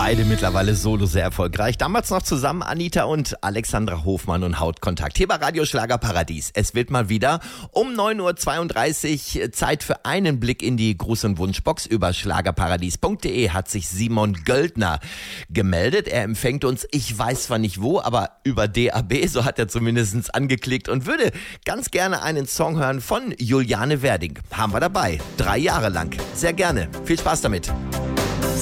Beide mittlerweile solo sehr erfolgreich. Damals noch zusammen Anita und Alexandra Hofmann und Hautkontakt. Hier bei Radio Schlagerparadies. Es wird mal wieder um 9.32 Uhr Zeit für einen Blick in die Gruß- und Wunschbox. Über schlagerparadies.de hat sich Simon Göldner gemeldet. Er empfängt uns, ich weiß zwar nicht wo, aber über DAB, so hat er zumindest angeklickt und würde ganz gerne einen Song hören von Juliane Werding. Haben wir dabei. 3 Jahre lang. Sehr gerne. Viel Spaß damit.